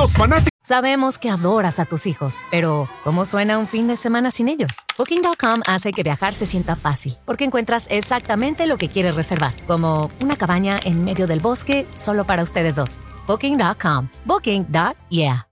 Los fanáticos. Sabemos que adoras a tus hijos, pero ¿cómo suena un fin de semana sin ellos? Booking.com hace que viajar se sienta fácil, porque encuentras exactamente lo que quieres reservar, como una cabaña en medio del bosque solo para ustedes dos. Booking.com. Booking.yeah.